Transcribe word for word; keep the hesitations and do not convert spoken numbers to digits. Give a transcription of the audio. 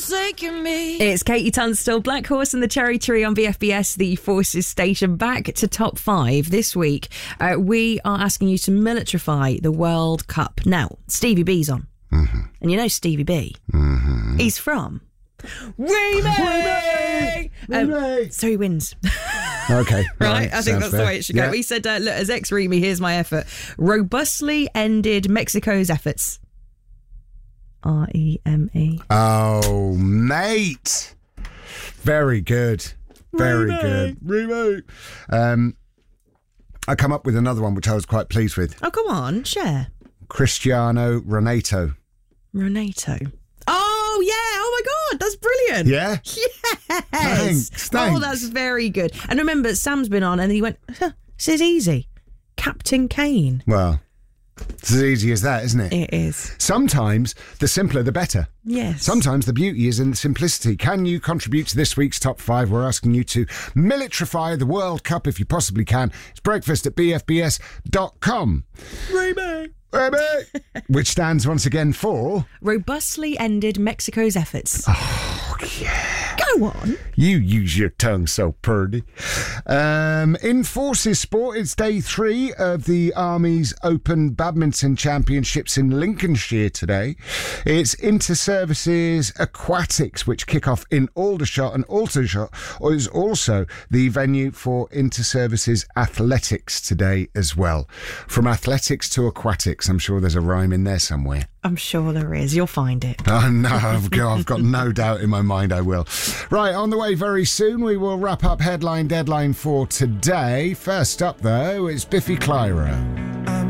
forsaken me. It's Katie Tunstall, Black Horse and the Cherry Tree on V F B S, the Forces Station. Back to top five this week. Uh, we are asking you to militarify the World Cup. Now, Stevie B's on. Mm-hmm. And you know Stevie B? Mm-hmm. He's from... Remake! Um, so he wins. Okay. right? right. I think that's fair. the way it should go. Yeah. He said, uh, look, as ex-Remy, here's my effort. Robustly ended Mexico's efforts. R E M E. Oh, mate. Very good. Very Remake. good. Remake. Um, I come up with another one which I was quite pleased with. Oh, come on, share. Cristiano Ronaldo. Ronaldo. Oh, yeah. Oh, my God. That's brilliant. Yeah? Yes. Thanks, thanks. Oh, that's very good. And remember, Sam's been on and he went, huh, this is easy. Captain Kane. Well, it's as easy as that, isn't it? It is. Sometimes the simpler the better. Yes. Sometimes the beauty is in the simplicity. Can you contribute to this week's top five? We're asking you to militarify the World Cup if you possibly can. It's breakfast at b f b s dot com. Remake. Which stands once again for... Robustly ended Mexico's efforts. Oh, yeah. Go on. You use your tongue so purdy. Um, in Forces Sport, it's day three of the Army's Open Badminton Championships in Lincolnshire today. It's Inter-Services Aquatics, which kick off in Aldershot, and Aldershot is also the venue for Inter-Services Athletics today as well. From athletics to aquatics, I'm sure there's a rhyme in there somewhere. I'm sure there is. You'll find it. Oh, no, I've got, I've got no doubt in my mind I will. Right, on the way very soon, we will wrap up Headline Deadline for today. First up, though, it's Biffy Clyro.